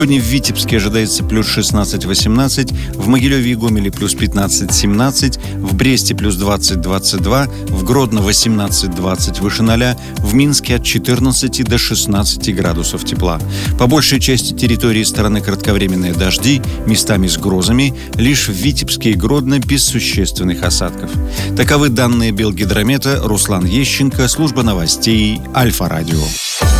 Сегодня в Витебске ожидается плюс 16-18, в Могилеве и Гомеле плюс 15-17, в Бресте плюс 20-22, в Гродно 18-20 выше 0, в Минске от 14 до 16 градусов тепла. По большей части территории страны кратковременные дожди, местами с грозами, лишь в Витебске и Гродно без существенных осадков. Таковы данные Белгидромета. Руслан Ещенко, служба новостей Альфа-радио.